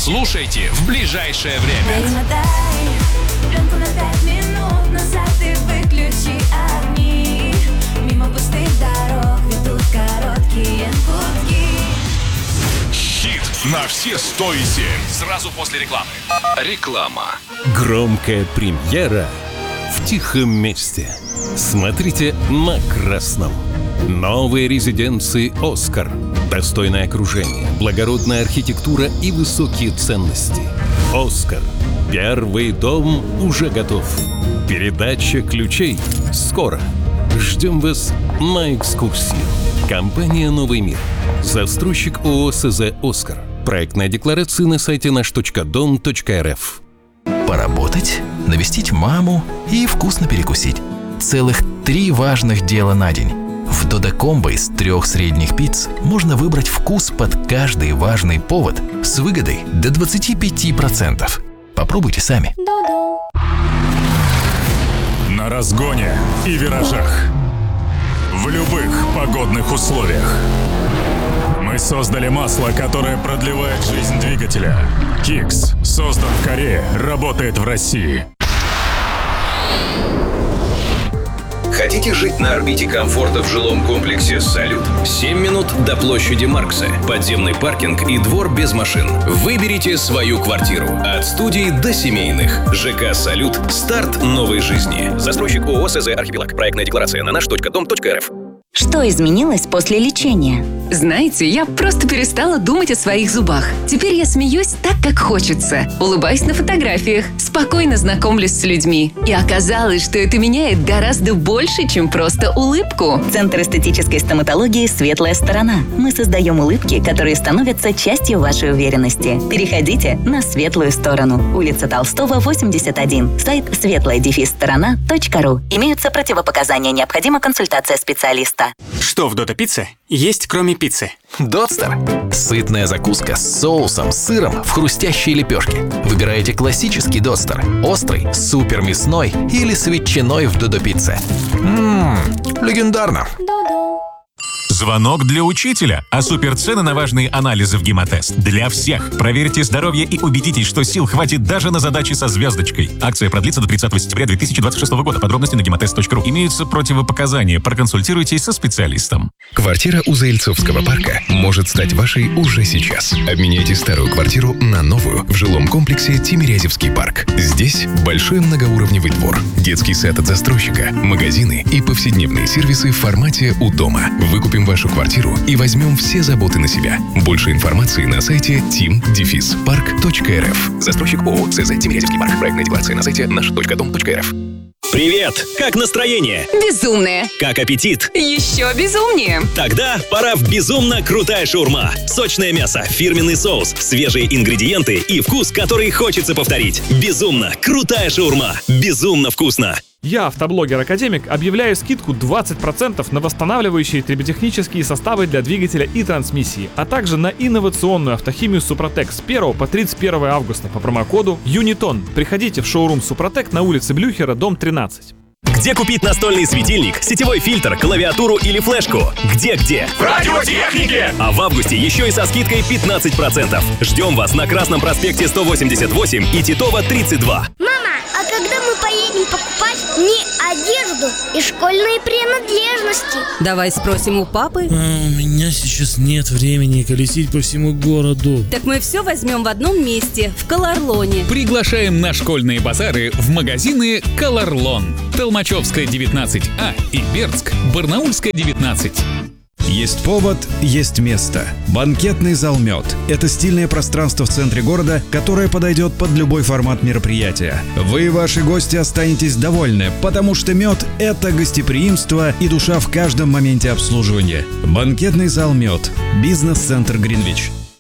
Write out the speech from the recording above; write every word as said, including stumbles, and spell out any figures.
Слушайте в ближайшее время. Перемотай пленку на пять минут назад и выключи огни. Мимо пустых дорог ведут короткие путки. Хит на все сто и семь. Сразу после рекламы. Реклама. Громкая премьера в тихом месте. Смотрите на красном. Новые резиденции «Оскар». Достойное окружение, благородная архитектура и высокие ценности. «Оскар». Первый дом уже готов. Передача ключей скоро. Ждем вас на экскурсию. Компания «Новый мир». Застройщик ООО СЗ «Оскар». Проектная декларация на сайте наш точка дом точка эр эф. Поработать, навестить маму и вкусно перекусить. Целых три важных дела на день. В Додо Комбо из трех средних пиц можно выбрать вкус под каждый важный повод с выгодой до двадцать пять процентов. Попробуйте сами. На разгоне и виражах. В любых погодных условиях. Мы создали масло, которое продлевает жизнь двигателя. Кикс создан в Корее, работает в России. Хотите жить на орбите комфорта в жилом комплексе «Салют»? семь минут до площади Маркса, подземный паркинг и двор без машин. Выберите свою квартиру. От студии до семейных. ЖК «Салют». Старт новой жизни. Застройщик ООО СЗ «Архипелаг». Проектная декларация на наш точка дом точка эр эф. Что изменилось после лечения? Знаете, я просто перестала думать о своих зубах. Теперь я смеюсь так, как хочется. Улыбаюсь на фотографиях, спокойно знакомлюсь с людьми. И оказалось, что это меняет гораздо больше, чем просто улыбку. Центр эстетической стоматологии «Светлая сторона». Мы создаем улыбки, которые становятся частью вашей уверенности. Переходите на светлую сторону. Улица Толстого, восемьдесят один. Сайт светлая сторона точка ру. Имеются противопоказания. Необходима консультация специалиста. Что в Додо Пицце есть, кроме пиццы? Дотстер. Сытная закуска с соусом, сыром в хрустящей лепешке. Выбираете классический Дотстер, острый, супер мясной или с ветчиной в Додо Пицце. Ммм, легендарно. Звонок для учителя, а суперцены на важные анализы в Гемотест. Для всех. Проверьте здоровье и убедитесь, что сил хватит даже на задачи со звездочкой. Акция продлится до тридцатого сентября две тысячи двадцать шестого года. Подробности на гемотест точка ру. Имеются противопоказания. Проконсультируйтесь со специалистом. Квартира у Заильцовского парка может стать вашей уже сейчас. Обменяйте старую квартиру на новую в жилом комплексе Тимирязевский парк. Здесь большой многоуровневый двор, детский сад от застройщика, магазины и повседневные сервисы в формате «У дома». Выкупим вашу квартиру и возьмем все заботы на себя. Больше информации на сайте тим парк точка эр эф. Застройщик ООО СЗ Тимирязевский парк. Проектная декларация на сайте наш точка дом точка эр эф. Привет! Как настроение? Безумные. Как аппетит? Еще безумнее. Тогда пора в безумно крутая шаурма. Сочное мясо, фирменный соус, свежие ингредиенты и вкус, который хочется повторить. Безумно крутая шаурма. Безумно вкусно. Я, автоблогер-академик, объявляю скидку двадцать процентов на восстанавливающие триботехнические составы для двигателя и трансмиссии, а также на инновационную автохимию Супротек с первого по тридцать первое августа по промокоду Юнитон. Приходите в шоурум Супротек на улице Блюхера, дом тринадцать. Где купить настольный светильник, сетевой фильтр, клавиатуру или флешку? Где-где? В радиотехнике! А в августе еще и со скидкой пятнадцать процентов. Ждем вас на Красном проспекте сто восемьдесят восемь и Титова тридцать два. Мама, а когда мы поедем покупать мне одежду и школьные принадлежности? Давай спросим у папы. А, у меня сейчас нет времени колесить по всему городу. Так мы все возьмем в одном месте, в Колорлоне. Приглашаем на школьные базары в магазины «Колорлон». Толмачевская, девятнадцать А и Бердск, Барнаульская, девятнадцать. Есть повод, есть место. Банкетный зал «Мед» — это стильное пространство в центре города, которое подойдет под любой формат мероприятия. Вы и ваши гости останетесь довольны, потому что «Мед» — это гостеприимство и душа в каждом моменте обслуживания. Банкетный зал «Мед». Бизнес-центр Гринвич.